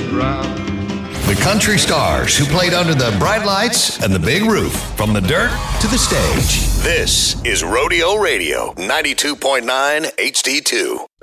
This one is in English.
drought. The country stars who played under the bright lights and the big roof, from the dirt to the stage. This is Rodeo Radio 92.9 HD2.